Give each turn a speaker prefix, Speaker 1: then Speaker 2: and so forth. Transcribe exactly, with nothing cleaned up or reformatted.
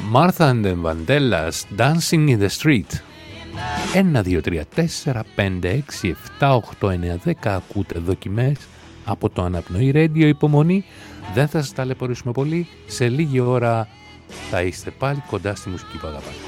Speaker 1: Martha and the Vandellas, Dancing in the Street. ένα, δύο, τρία, τέσσερα, πέντε, έξι, επτά, οκτώ, εννέα, δέκα. Ακούτε δοκιμές από το Αναπνοή Radio. Υπομονή, δεν θα σας ταλαιπωρήσουμε πολύ. Σε λίγη ώρα θα είστε πάλι κοντά στη μουσική που αγαπάτε.